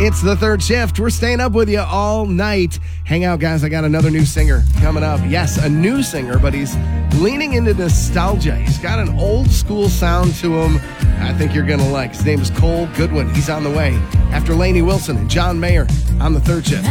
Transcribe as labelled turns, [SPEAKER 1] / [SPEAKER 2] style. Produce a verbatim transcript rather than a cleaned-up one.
[SPEAKER 1] It's the third shift. We're staying up with you all night. Hang out, guys. I got another new singer coming up. Yes, a new singer, but he's leaning into nostalgia. He's got an old school sound to him I think you're going to like. His name is Cole Goodwin. He's on the way after Lainey Wilson and John Mayer on the third shift.